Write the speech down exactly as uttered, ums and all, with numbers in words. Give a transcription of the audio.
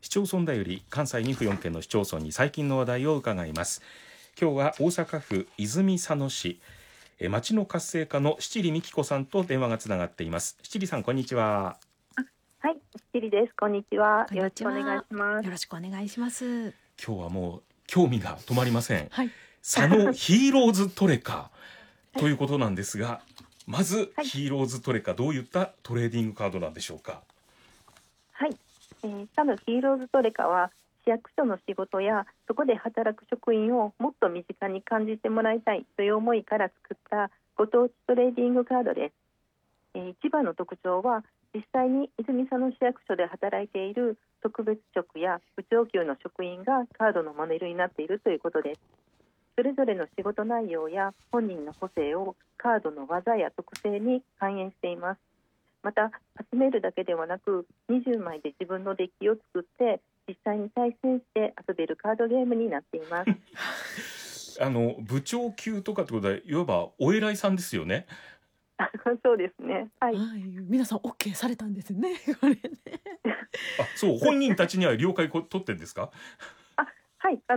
市町村だより関西に府よん県の市町村に最近の話題を伺います。今日は大阪府泉佐野市え町の活性化の七里美希子さんと電話がつながっています。七里さん、こんにちは。 はい、七里です。こんにちは。 こんにちは。 よろしくお願いします。 よろしくお願いします。 今日はもう興味が止まりません。 はい。 佐野ヒーローズトレカということなんですが、まず、 はい、 ヒーローズトレカどういったトレーディングカードなんでしょうか。 はい、えー、佐野ヒーローズトレカは市役所の仕事やそこで働く職員をもっと身近に感じてもらいたいという思いから作ったご当地トレーディングカードです。えー、一番の特徴は実際に泉佐野市役所で働いている特別職や部長級の職員がカードのモデルになっているということです。それぞれの仕事内容や本人の個性をカードの技や特性に反映しています。また集めるだけではなくにじゅうまいで自分のデッキを作って実際に対戦して遊べるカードゲームになっていますあの部長級とかってことはいわばお偉いさんですよね。 そうですね、はい、 はい、皆さん OK されたんですね。これね。 あ、そう、本人たちには了解取ってんですか。 あ、はい、